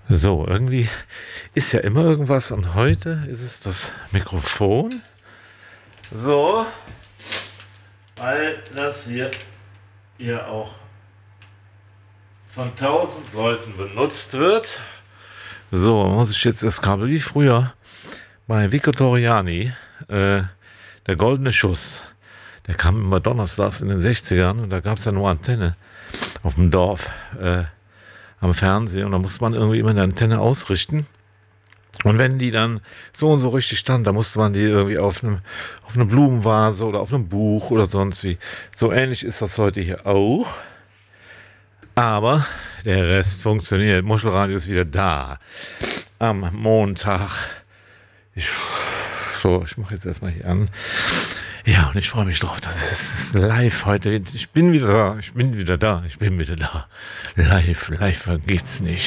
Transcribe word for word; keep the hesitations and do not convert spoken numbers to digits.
So, irgendwie ist ja immer irgendwas und heute ist es das Mikrofon. So, weil das hier, hier auch von tausend Leuten benutzt wird. So, muss ich jetzt das Kabel wie früher bei Vico Toriani, äh, der goldene Schuss. Der kam immer donnerstags in den sechzigern und da gab es ja nur Antenne auf dem Dorf äh, am Fernsehen und da musste man irgendwie immer eine Antenne ausrichten. Und wenn die dann so und so richtig stand, da musste man die irgendwie auf einem auf eine Blumenvase oder auf einem Buch oder sonst wie. So ähnlich ist das heute hier auch. Aber der Rest funktioniert. Muschelradio ist wieder da. Am Montag. Ich, so, ich mache jetzt erstmal hier an. Ja, und ich freue mich drauf. Das ist, das ist live heute. Ich bin wieder da. Ich bin wieder da. Ich bin wieder da. Live, live geht's nicht.